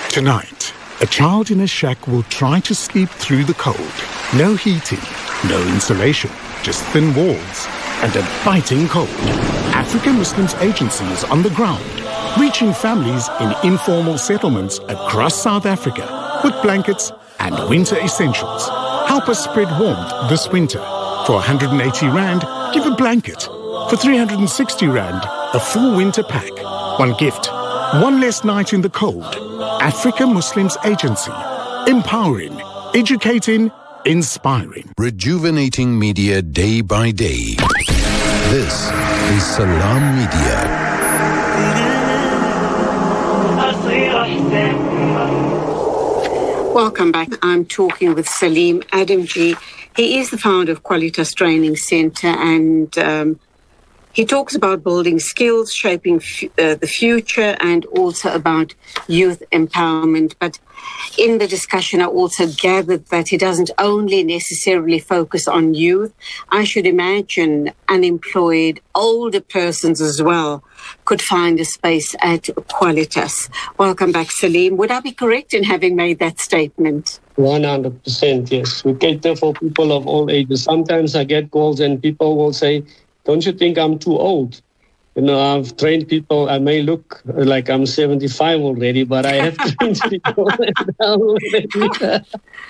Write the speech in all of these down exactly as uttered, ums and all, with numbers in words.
Tonight, a child in a shack will try to sleep through the cold. No heating, no insulation, just thin walls and a biting cold. African Muslims Agency is on the ground, reaching families in informal settlements across South Africa with blankets and winter essentials. Help us spread warmth this winter. For one hundred eighty rand, give a blanket. For three hundred sixty rand, a full winter pack. One gift, one less night in the cold. Africa Muslims Agency. Empowering, educating, inspiring. Rejuvenating media day by day. This is Salam Media. Welcome back. I'm talking with Salim Adamji. He is the founder of Qualitas Training Centre, and um, he talks about building skills, shaping f- uh, the future, and also about youth empowerment. But in the discussion, I also gathered that he doesn't only necessarily focus on youth. I should imagine unemployed older persons as well could find a space at Qualitas. Welcome back, Salim. Would I be correct in having made that statement? one hundred percent, yes. We cater for people of all ages. Sometimes I get calls and people will say, don't you think I'm too old? You know, I've trained people. I may look like I'm seventy-five already, but I have trained people already.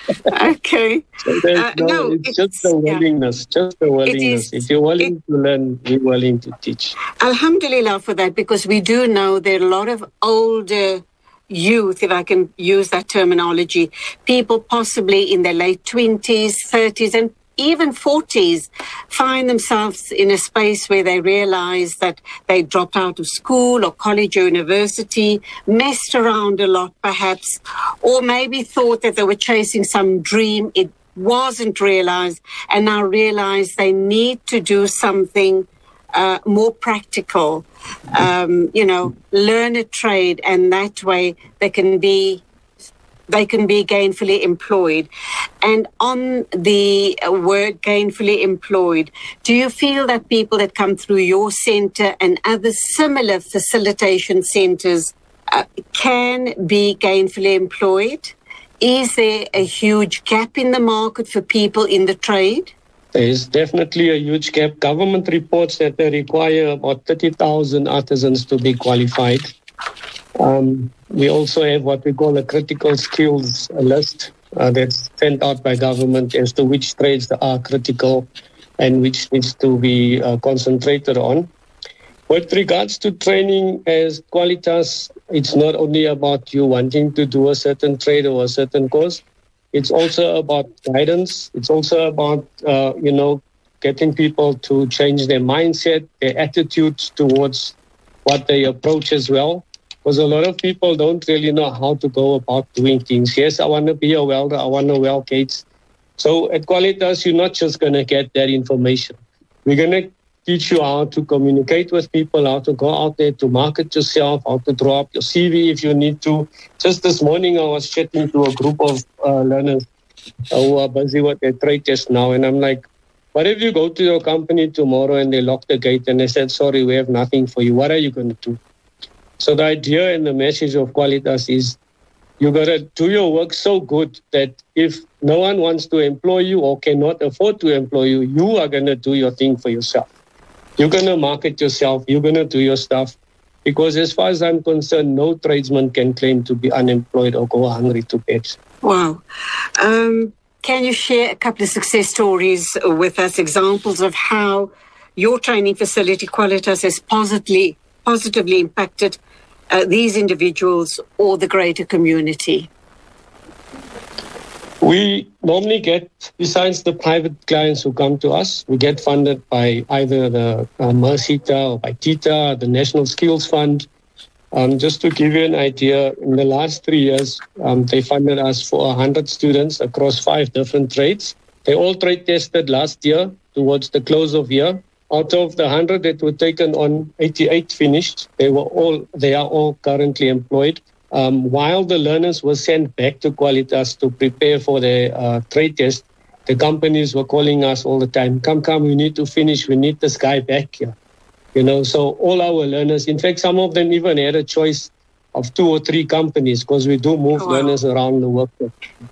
Okay. So uh, no, no, it's, it's just the willingness, yeah. just the willingness. Is, if you're willing it, to learn, we're willing to teach. Alhamdulillah for that, because we do know there are a lot of older youth, if I can use that terminology, people possibly in their late twenties, thirties, and even forties, find themselves in a space where they realize that they dropped out of school or college or university, messed around a lot perhaps, or maybe thought that they were chasing some dream. It wasn't realized, and now realize they need to do something uh, more practical, um, you know, learn a trade, and that way they can be they can be gainfully employed. And on the word gainfully employed, do you feel that people that come through your centre and other similar facilitation centres uh, can be gainfully employed? Is there a huge gap in the market for people in the trade? There is definitely a huge gap. Government reports that they require about thirty thousand artisans to be qualified. Um, we also have what we call a critical skills list uh, that's sent out by government as to which trades are critical and which needs to be uh, concentrated on. With regards to training as Qualitas, it's not only about you wanting to do a certain trade or a certain course. It's also about guidance. It's also about, uh, you know, getting people to change their mindset, their attitudes towards what they approach as well. Because a lot of people don't really know how to go about doing things. Yes, I want to be a welder. I want to weld gates. So at Qualitas, you're not just going to get that information. We're going to teach you how to communicate with people, how to go out there to market yourself, how to draw up your C V if you need to. Just this morning, I was chatting to a group of uh, learners uh, who are busy with their trade test now. And I'm like, what if you go to your company tomorrow and they lock the gate and they said, sorry, we have nothing for you. What are you going to do? So the idea and the message of Qualitas is you got to do your work so good that if no one wants to employ you or cannot afford to employ you, you are going to do your thing for yourself. You're going to market yourself. You're going to do your stuff. Because as far as I'm concerned, no tradesman can claim to be unemployed or go hungry to bed. Wow. Um, can you share a couple of success stories with us, examples of how your training facility, Qualitas, has positively, positively impacted uh, these individuals or the greater community? We normally get, besides the private clients who come to us, we get funded by either the uh, Mercita or by TITA, the National Skills Fund. Um, just to give you an idea, in the last three years, um, they funded us for one hundred students across five different trades. They all trade tested last year towards the close of year. Out of the one hundred that were taken on, eighty-eight finished. They were all, they are all currently employed. Um, while the learners were sent back to Qualitas to prepare for their uh, trade test, the companies were calling us all the time, come, come, we need to finish, we need this guy back here. You know, so all our learners, in fact, some of them even had a choice of two or three companies, because we do move Wow. learners around the workshop.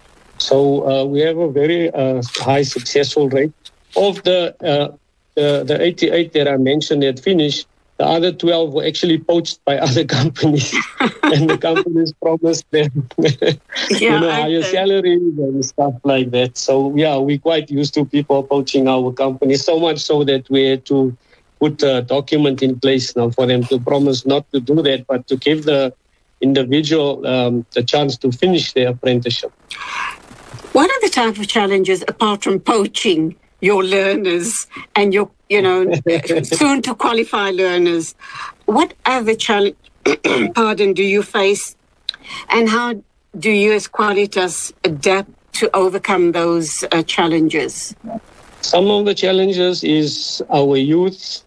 So uh, we have a very uh, high successful rate. Of the, uh, the the eighty-eight that I mentioned that finished, the other twelve were actually poached by other companies, and the companies promised them, Yeah, you know, higher okay. salaries and stuff like that. So yeah, we're quite used to people poaching our companies, so much so that we had to put a document in place now for them to promise not to do that, but to give the individual um, the chance to finish their apprenticeship. What are the type of challenges, apart from poaching your learners and your, you know, soon to qualify learners? What other challenge, pardon, do you face, and how do you as Qualitas adapt to overcome those uh, challenges? Some of the challenges is our youth.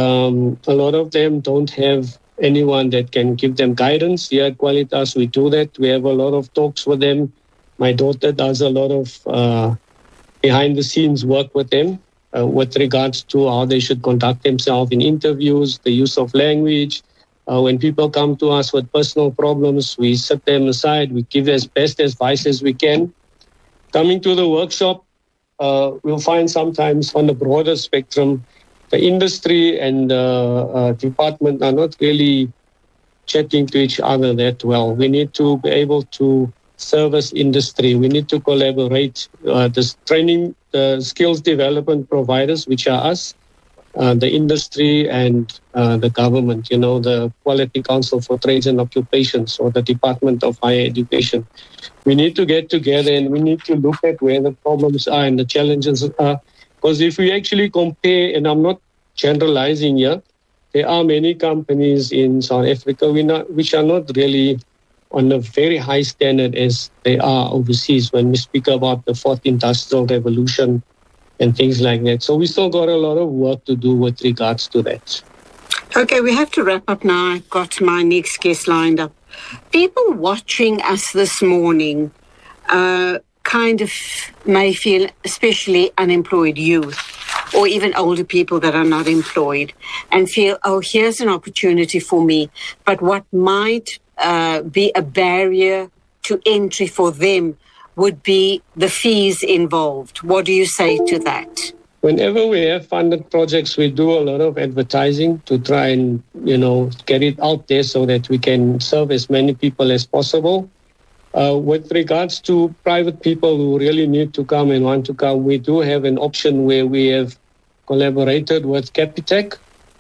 Um, a lot of them don't have anyone that can give them guidance. Here at Qualitas, we do that. We have a lot of talks with them. My daughter does a lot of uh, behind-the-scenes work with them uh, with regards to how they should conduct themselves in interviews, the use of language. Uh, when people come to us with personal problems, we sit them aside. We give as best advice as we can. Coming to the workshop, uh, we'll find sometimes on the broader spectrum, the industry and the uh, department are not really chatting to each other that well. We need to be able to service industry. We need to collaborate. Uh, this training, the skills development providers, which are us, uh, the industry and uh, the government, you know, the Quality Council for Trades and Occupations or the Department of Higher Education. We need to get together and we need to look at where the problems are and the challenges are. Because if we actually compare, and I'm not generalizing here, there are many companies in South Africa we not, which are not really on a very high standard as they are overseas when we speak about the fourth industrial revolution and things like that. So we still got a lot of work to do with regards to that. Okay, we have to wrap up now. I've got my next guest lined up. People watching us this morning uh, kind of may feel, especially unemployed youth or even older people that are not employed, and feel, oh, here's an opportunity for me. But what might uh, be a barrier to entry for them would be the fees involved. What do you say to that? Whenever we have funded projects, we do a lot of advertising to try and, you know, get it out there so that we can serve as many people as possible. Uh, with regards to private people who really need to come and want to come, we do have an option where we have collaborated with Capitec.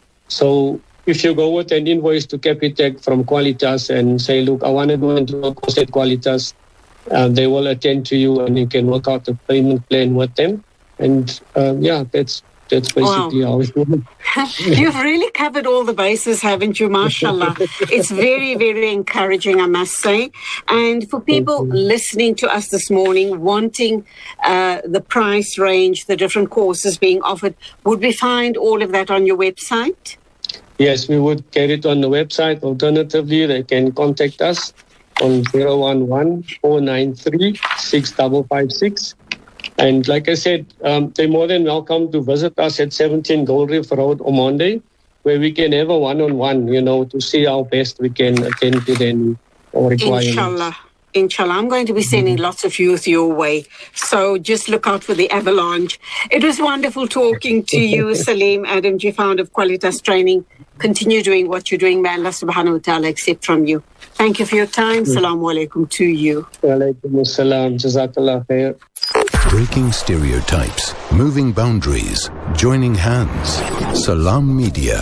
So if you go with an invoice to Capitec from Qualitas and say, look, I want to go into a course at Qualitas, uh, they will attend to you and you can work out a payment plan with them. And uh, yeah, that's that's basically wow. how it works. You've really covered all the bases, haven't you? Mashallah. It's very, very encouraging, I must say. And for people listening to us this morning, wanting uh, the price range, the different courses being offered, would we find all of that on your website? Yes, we would get it on the website. Alternatively, they can contact us on zero one one, four nine three, six five five six. And like I said, um, they're more than welcome to visit us at seventeen Gold Reef Road on Monday, where we can have a one-on-one, you know, to see how best we can attend to them or requirements. Inshallah. Inshallah. I'm going to be sending mm-hmm. lots of youth your way. So just look out for the avalanche. It was wonderful talking to you, Salim Adamji, founder of Qualitas Training. Continue doing what you're doing. May Allah subhanahu wa ta'ala accept from you. Thank you for your time. Mm-hmm. Salaamu alaikum to you. Wa alaikum assalam. Jazakallah khair. Breaking stereotypes, moving boundaries, joining hands. Salam Media.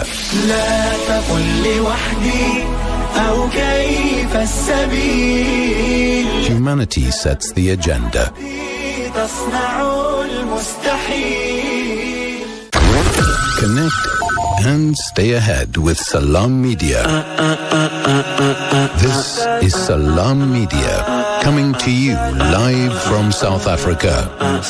Humanity sets the agenda. Connect and stay ahead with Salam Media. This is Salam Media, coming to you live from South Africa.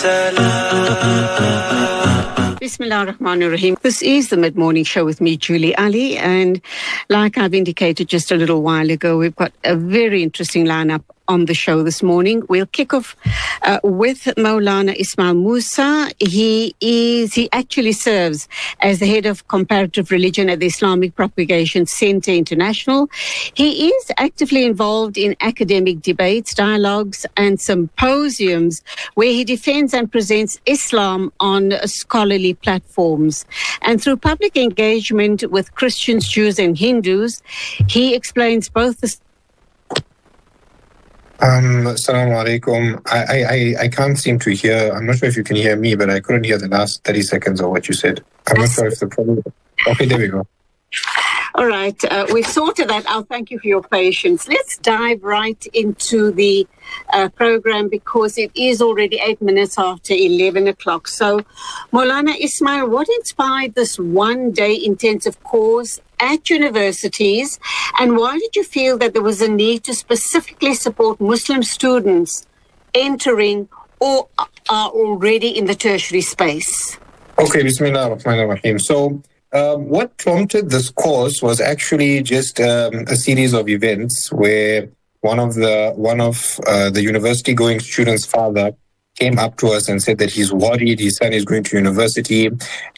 Bismillah ar-Rahman ar-Rahim. This is the Mid-Morning Show with me, Julie Ali, and like I've indicated just a little while ago, we've got a very interesting lineup on the show this morning. We'll kick off uh, with Maulana Ismail Musa. He is he actually serves as the head of comparative religion at the Islamic Propagation Center International. He is actively involved in academic debates, dialogues, and symposiums where he defends and presents Islam on scholarly platforms. And through public engagement with Christians, Jews, and Hindus, he explains both the Um, Assalamu alaikum. I, I, I can't seem to hear. I'm not sure if you can hear me, but I couldn't hear the last thirty seconds of what you said. I'm not sure if the problem. Okay, there we go. All right. Uh, we've sorted that out. Thank you for your patience. Let's dive right into the uh, program because it is already eight minutes after eleven o'clock. So, Maulana Ismail, what inspired this one-day intensive course at universities, and why did you feel that there was a need to specifically support Muslim students entering or are already in the tertiary space? Okay, Bismillah ar-Rahman ar-Rahim. So, um, what prompted this course was actually just um, a series of events where one of the one of uh, the university-going students' father came up to us and said that he's worried his son is going to university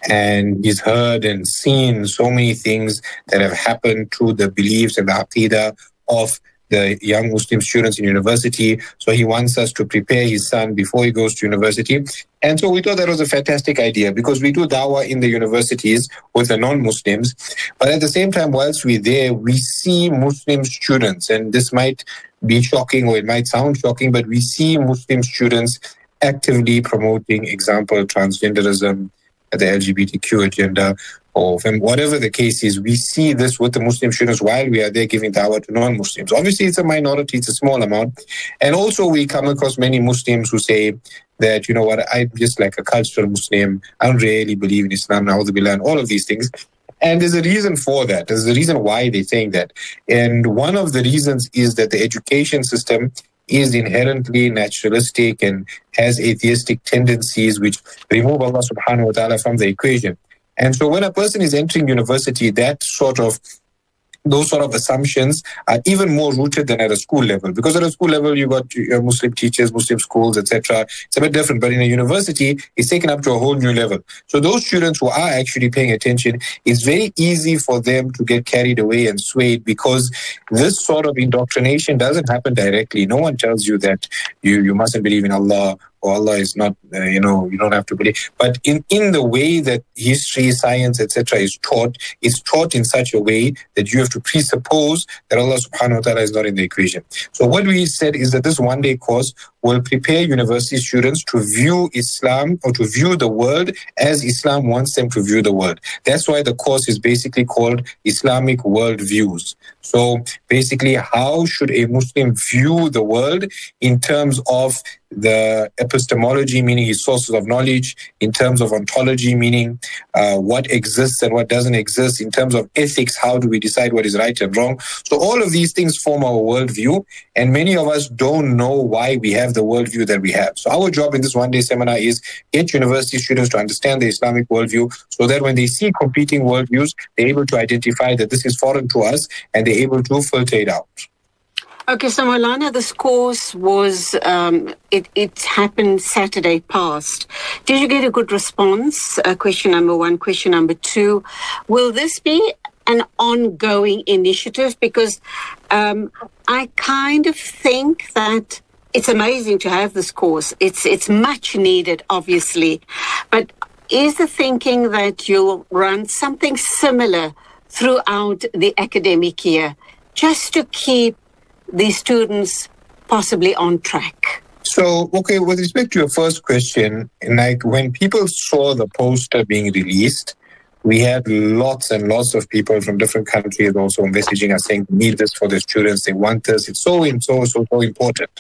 and he's heard and seen so many things that have happened to the beliefs and the aqidah of the young Muslim students in university. So he wants us to prepare his son before he goes to university. And so we thought that was a fantastic idea because we do dawah in the universities with the non-Muslims. But at the same time, whilst we're there, we see Muslim students, and this might be shocking or it might sound shocking, but we see Muslim students actively promoting, example, transgenderism, the L G B T Q agenda, or whatever the case is. We see this with the Muslim students while we are there giving dawah to non-Muslims. Obviously, it's a minority, it's a small amount. And also we come across many Muslims who say that, you know what, I'm just like a cultural Muslim. I don't really believe in Islam, na'udhu billah, and all of these things. And there's a reason for that. There's a reason why they're saying that. And one of the reasons is that the education system is inherently naturalistic and has atheistic tendencies which remove Allah subhanahu wa ta'ala from the equation. And so when a person is entering university, that sort of those sort of assumptions are even more rooted than at a school level. Because at a school level, you got uh, Muslim teachers, Muslim schools, et cetera. It's a bit different. But in a university, it's taken up to a whole new level. So those students who are actually paying attention, it's very easy for them to get carried away and swayed because this sort of indoctrination doesn't happen directly. No one tells you that you, you mustn't believe in Allah, or Allah is not, uh, you know, you don't have to believe. But in, in the way that history, science, et cetera is taught, it's taught in such a way that you have to presuppose that Allah subhanahu wa ta'ala is not in the equation. So what we said is that this one-day course will prepare university students to view Islam or to view the world as Islam wants them to view the world. That's why the course is basically called Islamic World Views. So basically, how should a Muslim view the world in terms of the epistemology, meaning his sources of knowledge, in terms of ontology, meaning uh, what exists and what doesn't exist, in terms of ethics, how do we decide what is right and wrong. So all of these things form our worldview, and many of us don't know why we have the worldview that we have. So our job in this one-day seminar is get university students to understand the Islamic worldview so that when they see competing worldviews, they're able to identify that this is foreign to us and they're able to filter it out. Okay, so Maulana, this course was, um, it, it happened Saturday past. Did you get a good response? Uh, question number one. Question number two, will this be an ongoing initiative? Because um, I kind of think that it's amazing to have this course. It's, it's much needed, obviously. But is the thinking that you'll run something similar throughout the academic year, just to keep the students possibly on track? So, okay, with respect to your first question, like when people saw the poster being released, we had lots and lots of people from different countries also messaging us saying, need this for the students, they want this, it's so, so, so, so important.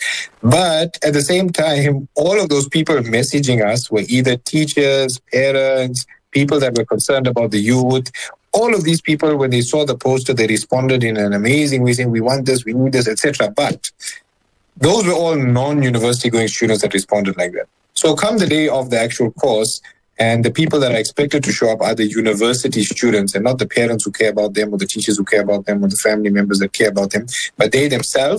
But at the same time, all of those people messaging us were either teachers, parents, people that were concerned about the youth. All of these people, when they saw the poster, they responded in an amazing way, saying, we want this, we need this, et cetera. But those were all non-university going students that responded like that. So come the day of the actual course, and the people that are expected to show up are the university students and not the parents who care about them or the teachers who care about them or the family members that care about them, but they themselves.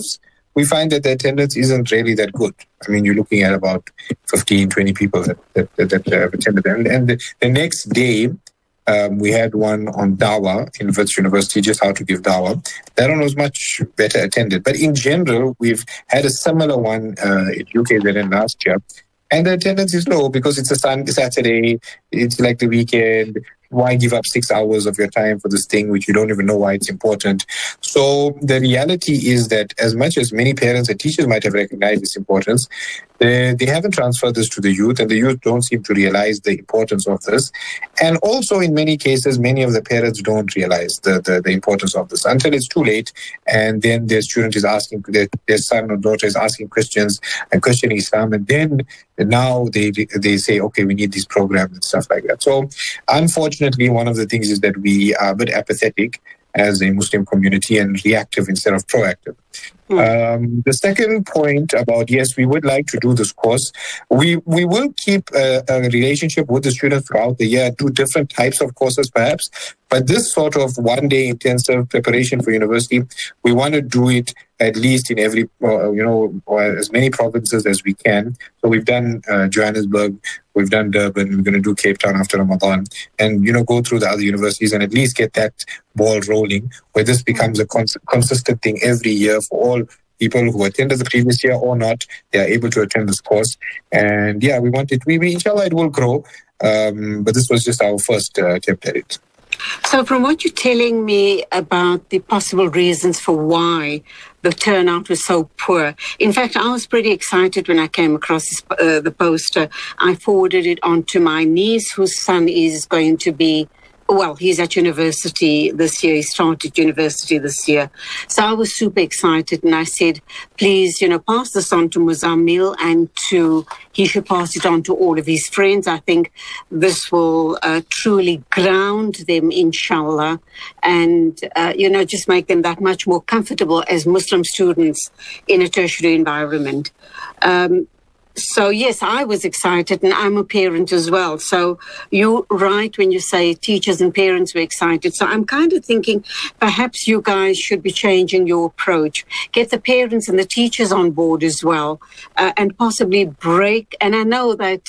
we find that the attendance isn't really that good. I mean, you're looking at about fifteen, twenty people that, that, that, that have attended. And, and the, the next day, um, we had one on Dawah in Wits University, just how to give Dawah. That one was much better attended. But in general, we've had a similar one uh, in U K Z N last year. And the attendance is low because it's a sun, Saturday, it's like the weekend. Why give up six hours of your time for this thing which you don't even know why it's important? So the reality is that as much as many parents and teachers might have recognized its importance, they, they haven't transferred this to the youth, and the youth don't seem to realize the importance of this. And also in many cases, many of the parents don't realize the, the, the importance of this until it's too late. And then their student is asking, their, their son or daughter is asking questions and questioning Islam. And then now they they say, okay, we need these programs and stuff like that. So unfortunately, one of the things is that we are a bit apathetic as a Muslim community and reactive instead of proactive. Mm. Um, the second point about, yes, we would like to do this course. We we will keep a, a relationship with the students throughout the year, do different types of courses perhaps, but this sort of one-day intensive preparation for university, we want to do it at least in every, uh, you know, as many provinces as we can. So we've done uh, Johannesburg, we've done Durban, we're going to do Cape Town after Ramadan, and, you know, go through the other universities and at least get that ball rolling, where this becomes a cons- consistent thing every year for all people who attended the previous year or not. They are able to attend this course. And yeah, we want it, we, we inshallah, it will grow. Um, but this was just our first uh, attempt at it. So from what you're telling me about the possible reasons for why the turnout was so poor. In fact, I was pretty excited when I came across this, uh, the poster. I forwarded it on to my niece, whose son is going to be, well, he's at university this year. He started university this year. So I was super excited, and I said, please, you know, pass this on to Muzammil, and to, he should pass it on to all of his friends. I think this will uh, truly ground them, inshallah, and, uh, you know, just make them that much more comfortable as Muslim students in a tertiary environment. Um, So, yes, I was excited, and I'm a parent as well. So you're right when you say teachers and parents were excited. So I'm kind of thinking perhaps you guys should be changing your approach. Get the parents and the teachers on board as well, uh, and possibly break. And I know that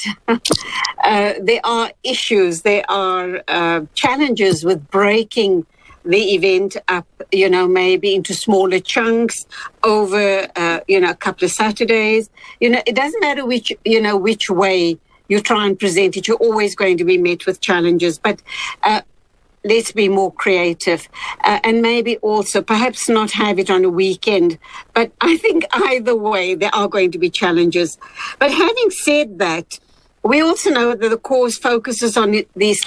uh, there are issues, there are uh, challenges with breaking the event up, you know, maybe into smaller chunks over, uh, you know, a couple of Saturdays. You know, it doesn't matter which, you know, which way you try and present it. You're always going to be met with challenges. But uh, let's be more creative, uh, and maybe also perhaps not have it on a weekend. But I think either way, there are going to be challenges. But having said that, we also know that the course focuses on the